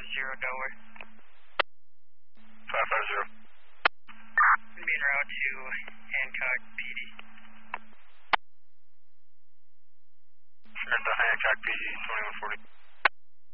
Delaware. 550. Be en route to Hancock PD. Sure, the Hancock PD 2140.